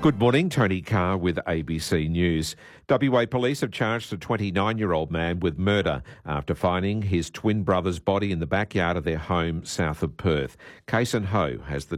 Good morning, Tony Carr with ABC News. WA Police have charged a 29-year-old man with murder after finding his twin brother's body in the backyard of their home south of Perth. Kason Ho has the